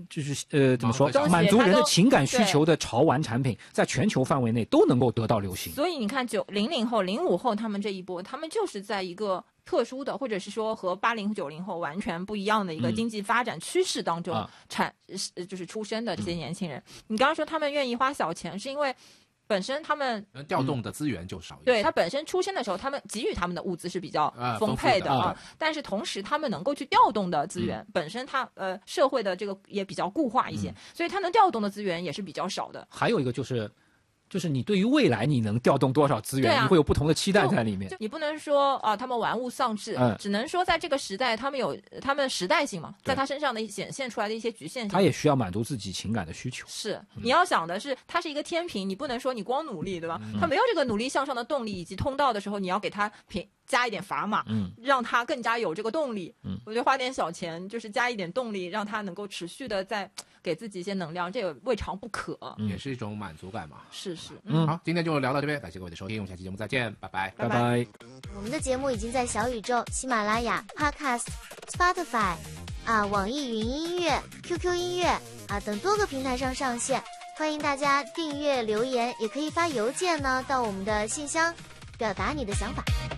怎么说，满足人的情感需求的潮玩产品，在全球范围内都能够得到流行。 所以你看，00后、05后他们这一波，他们就是在一个特殊的，或者是说和80、90后完全不一样的一个经济发展趋势当中就是出生的这些年轻人。你刚刚说他们愿意花小钱，是因为本身他们调动的资源就少一些， 对，他本身出生的时候，他们给予他们的物资是比较丰沛的啊，但是同时他们能够去调动的资源，本身他社会的这个也比较固化一些，所以他能调动的资源也是比较少的。 还有一个就是你对于未来你能调动多少资源，你会有不同的期待在里面。 你不能说啊，他们玩物丧志，只能说在这个时代，他们有他们时代性嘛，在他身上的显现出来的一些局限性。 他也需要满足自己情感的需求。 是，你要想的是，它是一个天平，你不能说你光努力，对吧？他没有这个努力向上的动力以及通道的时候，你要给他加一点砝码，让他更加有这个动力。我觉得花点小钱，就是加一点动力，让他能够持续的在给自己一些能量，这个未尝不可。 也是一种满足感嘛。 是， 好，今天就聊到这边，感谢各位的收听，我们下期节目再见，拜拜， 拜拜。 我们的节目已经在小宇宙、喜马拉雅、Podcast、Spotify 网易云音乐、QQ 音乐等多个平台上上线，欢迎大家订阅、留言，也可以发邮件呢到我们的信箱，表达你的想法。